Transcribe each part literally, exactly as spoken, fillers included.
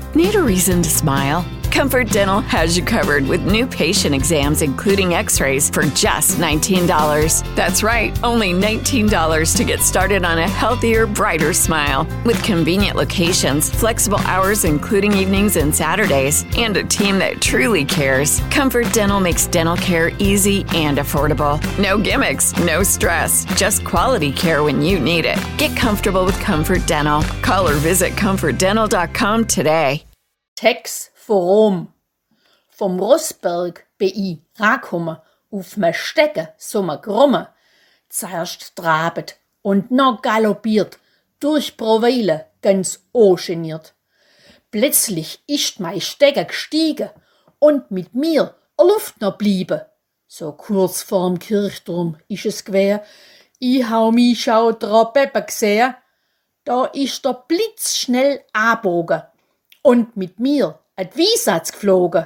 Need a reason to smile? Comfort Dental has you covered with new patient exams, including x-rays, for just nineteen dollars. That's right, only nineteen dollars to get started on a healthier, brighter smile. With convenient locations, flexible hours including evenings and Saturdays, and a team that truly cares, Comfort Dental makes dental care easy and affordable. No gimmicks, no stress, just quality care when you need it. Get comfortable with Comfort Dental. Call or visit comfort dental dot com today. Text Forum. Vom Rossberg bin ich rangekommen, auf me Stege, so me Grumme, zuerst trabet und noch galoppiert, durch Proweile, ganz ungeniert. Plötzlich ist mein Stege gestiegen und mit mir a Luft noch bliebe. So kurz vorm Kirchturm ist es gewär, ich hau mi schau dra Peppe gesehen, da ist der Blitz schnell abogen und mit mir ein Wiesatz geflogen.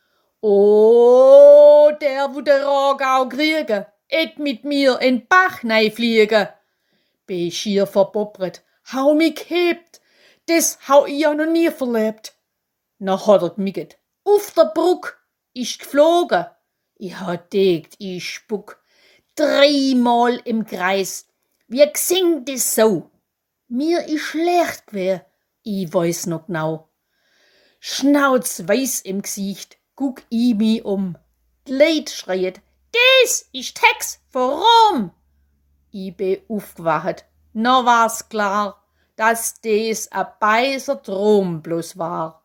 Oh, der wo der Ragau kriege, et mit mir in Bach nei fliege. Bin schier verboppert, hau mi gehebt, des hau ich ja noch nie verlebt. Na hat er gmiget, auf der Bruck, ist geflogen. Ich hat degt, ich spuck, dreimal im Kreis, wie gesingt es so. Mir ist schlecht gewär, ich weiß noch genau. Schnauzweiß im Gesicht, guck ich mi um. Die Leute schreit, des ist Hex, warum? Ich bin aufgewacht, no war's klar, dass des a beiser Traum bloß war.